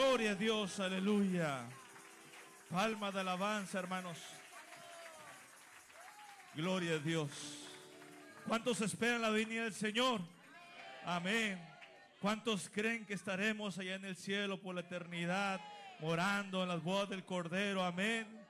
Gloria a Dios, aleluya. Palma de alabanza, hermanos. Gloria a Dios. ¿Cuántos esperan la venida del Señor? Amén. ¿Cuántos creen que estaremos allá en el cielo por la eternidad, morando en las bodas del Cordero? Amén.